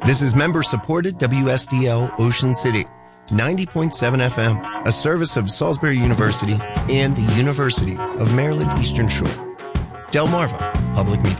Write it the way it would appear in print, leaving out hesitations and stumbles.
This is member-supported WSDL Ocean City, 90.7 FM, a service of Salisbury University and the University of Maryland Eastern Shore. Delmarva Public Media.